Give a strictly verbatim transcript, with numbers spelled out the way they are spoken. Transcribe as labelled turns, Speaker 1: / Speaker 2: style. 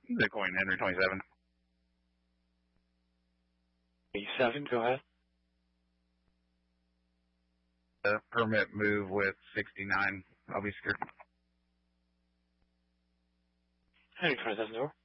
Speaker 1: Bitcoin Henry twenty-seven.
Speaker 2: twenty-seven, go ahead.
Speaker 1: Uh, permit move with sixty-nine. I'll be scared.
Speaker 2: Henry twenty-seven, over.